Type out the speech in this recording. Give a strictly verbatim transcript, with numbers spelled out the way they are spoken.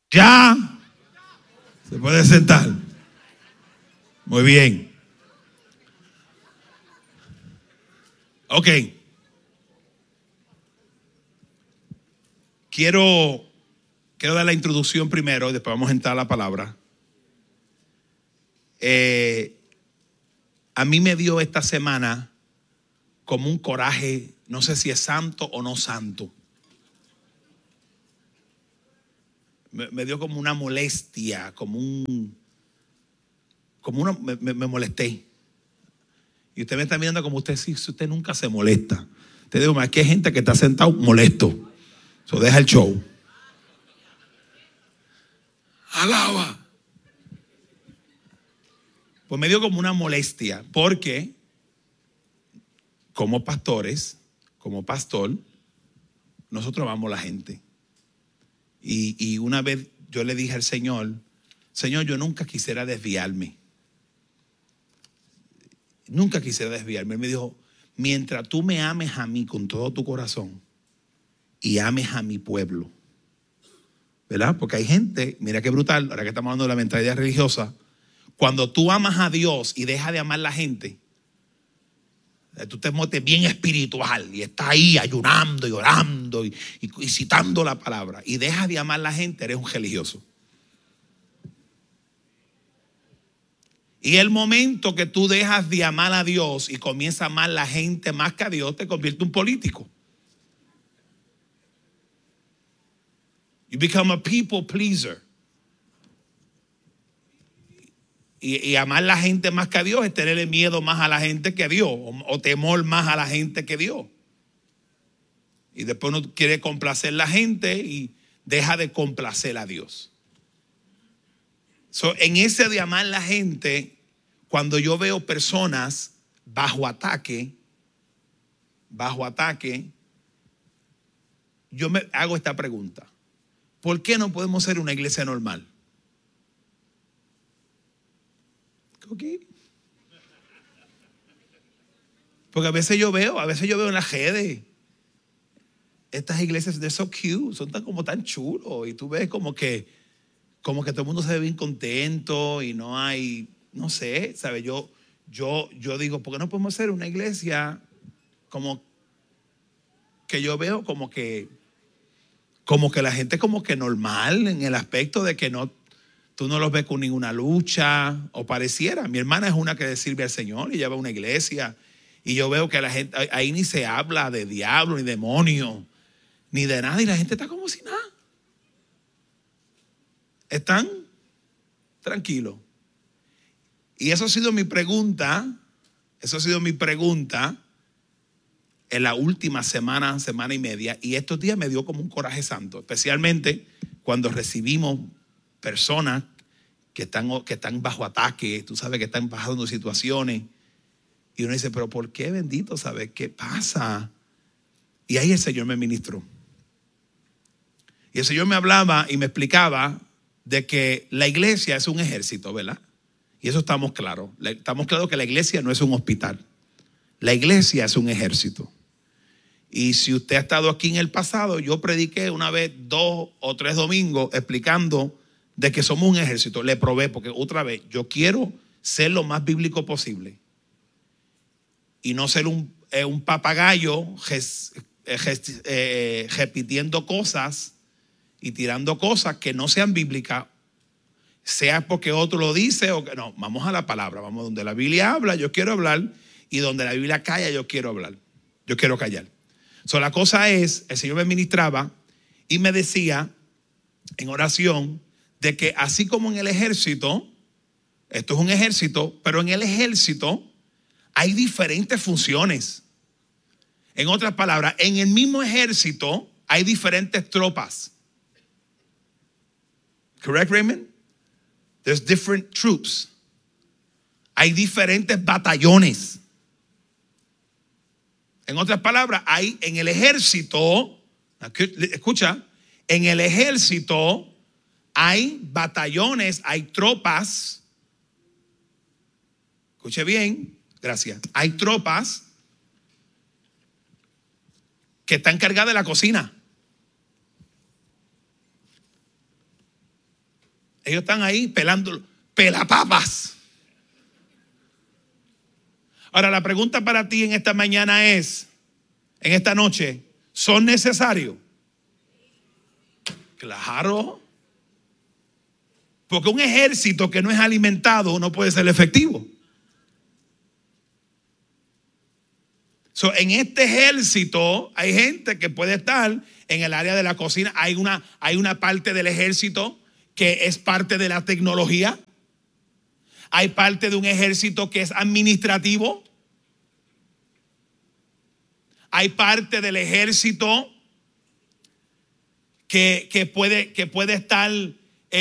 Ya se puede sentar. Muy bien. Ok. Quiero, quiero dar la introducción primero y después vamos a entrar a la palabra. Eh, a mí me dio esta semana como un coraje, no sé si es santo o no santo. Me, me dio como una molestia, como un, como una, me, me, me molesté. Y usted me está mirando como usted, si usted nunca se molesta. Te digo, aquí hay gente que está sentado molesto. So, deja el show. Alaba. Pues me dio como una molestia, porque como pastores, como pastor, nosotros amamos a la gente. Y, y una vez yo le dije al Señor, Señor, yo nunca quisiera desviarme. Nunca quisiera desviarme. Él me dijo, mientras tú me ames a mí con todo tu corazón y ames a mi pueblo, ¿verdad? Porque hay gente, mira qué brutal, ahora que estamos hablando de la mentalidad religiosa, cuando tú amas a Dios y dejas de amar a la gente, tú te mueves bien espiritual y estás ahí ayunando y orando y, y, y citando la palabra y dejas de amar a la gente, eres un religioso. Y el momento que tú dejas de amar a Dios y comienzas a amar a la gente más que a Dios, te convierte en un político. You become a people pleaser. Y, y amar a la gente más que a Dios es tenerle miedo más a la gente que a Dios, o, o temor más a la gente que a Dios. Y después uno quiere complacer a la gente y deja de complacer a Dios. So, en ese de amar a la gente, cuando yo veo personas bajo ataque, bajo ataque, yo me hago esta pregunta. ¿Por qué no podemos ser una iglesia normal? Okay. Porque a veces yo veo, a veces yo veo en las redes, estas iglesias de so cute, son tan como tan chulos, y tú ves como que, como que todo el mundo se ve bien contento y no hay, no sé, ¿sabes? Yo, yo, yo digo, ¿por qué no podemos ser una iglesia como que yo veo como que, como que la gente como que normal en el aspecto de que no, tú no los ves con ninguna lucha o pareciera? Mi hermana es una que sirve al Señor y lleva una iglesia y yo veo que la gente, ahí ni se habla de diablo, ni demonio, ni de nada, y la gente está como si nada. Están tranquilos. Y eso ha sido mi pregunta, eso ha sido mi pregunta en la última semana, semana y media, y estos días me dio como un coraje santo, especialmente cuando recibimos personas que están, que están bajo ataque, tú sabes que están pasando situaciones, y uno dice, pero ¿por qué, bendito? ¿Sabes qué pasa? Y ahí el Señor me ministró. Y el Señor me hablaba y me explicaba de que la iglesia es un ejército, ¿verdad? Y eso estamos claros. Estamos claros que la iglesia no es un hospital. La iglesia es un ejército. Y si usted ha estado aquí en el pasado, yo prediqué una vez, dos o tres domingos explicando de que somos un ejército. Le probé, porque otra vez, yo quiero ser lo más bíblico posible y no ser un, eh, un papagayo ges, eh, ges, eh, repitiendo cosas y tirando cosas que no sean bíblicas, sea porque otro lo dice o que no. Vamos a la palabra, vamos donde la Biblia habla, yo quiero hablar, y donde la Biblia calla, yo quiero hablar, yo quiero callar. So, la cosa es, el Señor me ministraba y me decía en oración de que así como en el ejército, esto es un ejército, pero en el ejército hay diferentes funciones. En otras palabras, en el mismo ejército hay diferentes tropas. Correct, Raymond? There's different troops. Hay diferentes batallones. En otras palabras, hay en el ejército, escucha, en el ejército hay batallones, hay tropas. Escuche bien, gracias. Hay tropas que están encargadas de la cocina. Ellos están ahí pelando, pelapapas. Ahora, la pregunta para ti en esta mañana es, en esta noche, ¿son necesarios? Claro. Porque un ejército que no es alimentado no puede ser efectivo. So, en este ejército hay gente que puede estar en el área de la cocina. Hay una, hay una parte del ejército que es parte de la tecnología. Hay parte de un ejército que es administrativo. Hay parte del ejército que, que, puede, que puede estar